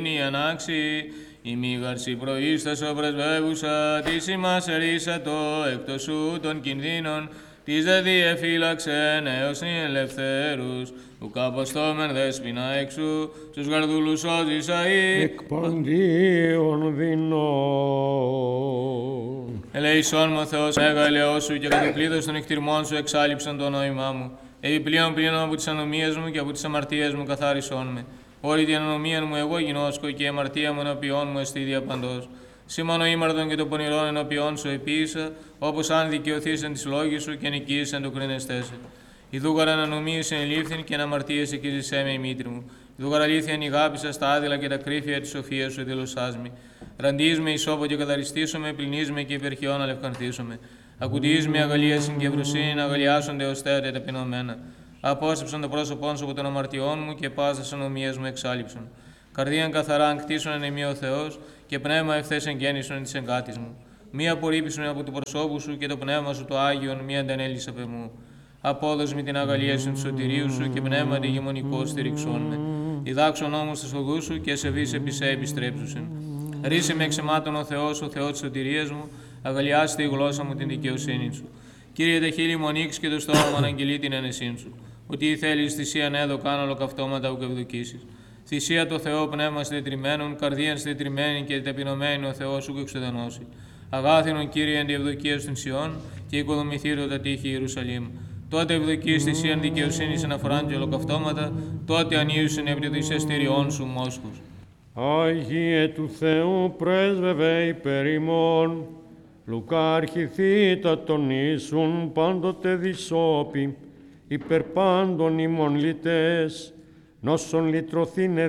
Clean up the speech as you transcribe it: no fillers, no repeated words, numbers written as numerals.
η ανάξη, η μήγαρση προείστασο πρεσβεύουσα, της ημάς ερίσατο εκτός σου των κινδύνων, της δε διεφύλαξεν έως νη ελευθέρους, ουκ αποστόμεν δέσποινα εξού, στους γαρδούλους σώζεις αΐ. Εκ παντίων δεινών. Ελεησόν μου Θεός, μέγα ελεός σου και κατ' πλήθος των εκτιρμών σου εξάλειψαν το νόημά μου. Επιπλέον πλήνω από τις ανομίες μου και από τις αμαρτίες μου καθάρισόν με. Όλη την ανομία μου εγώ γινώσκω και η αμαρτία μου ενώπιόν μου εστί διαπαντός. Σήμανο ήμαρτον και το πονηρόν ενώπιόν σου επίησα, όπως αν δικαιωθείς εν της λόγης σου και νικείς εν το κρίνεστέσαι. Ιδούγαραν ανομίες ενηλήφθην και αναμαρτίες εκείζησέ με η μήτρη μου. Ιδούγαρα αλήθειαν ηγάπησα στα άδειλα και τα κρύφια της σοφίας σου δηλωσάς με. Ραντείς με ισόπο και καθαριστήσομαι, πλυνείς με και υπερχιόν αλευκανθήσομαι. Ακουτείς με αγαλίασιν και ευρωσύνην, αγαλιάσονται ως θέατε ταπεινωμένα. Απόστεψαν το πρόσωπόν σου από των αμαρτιών μου και πάσας ανομίες μου εξάλειψον. Καρδίαν καθαρά κτίσον εν εμεί ο Θεός και πνεύμα ευθές εγγέννησον εν της εγκάτης μου. Μη απορρίπησον από του προσώπου σου και το πνεύμα σου το Άγιον μη αντανέλεις απ' εμού. Απόδος με την αγαλίαση του σωτηρίου σου και πνεύμα αντιγεμονικό στηριξών με. Διδάξον όμως τους οδούς σου και σεβείς επί σε επιστρέψουσιν. Ρίσε με εξαιμάτων ο Θεός, ο Θεός της σωτηρίας μου, αγαλιάστε η γλώσσα μου την δικαιοσύνη σου. Κύριε, τα χείλη μου ανοίξει και το στόμα μου αναγγελεί την ένεσήν σου. Ότι θέλεις θυσίαν έδω κάνω ολοκαυτώματα ουκ ευδοκίσεις. Θυσία το Θεό πνεύμα συντετριμένων, καρδίαν συντετριμένη και ταπεινωμένη ο Θεός ουκ εξουδενώσει. Αγάθινον Κύριε εν τη ευδοκία στην Σιών και οικοδομηθείρω τα τείχη Ιερουσαλήμ. Τότε ευδοκείς θυσίαν δικαιοσύνης αναφοράν και ολοκαυτώματα, τότε ανοίουσιν επί της εστηριών σου μόσχους. Άγιε του Θεού πρέσβευε υπέρ ημών, Λουκά αρχιθήτα τον ίσουν πάντοτε δυσόπι, υπερ πάντων ημών λυτές, νόσον λυτρωθήνε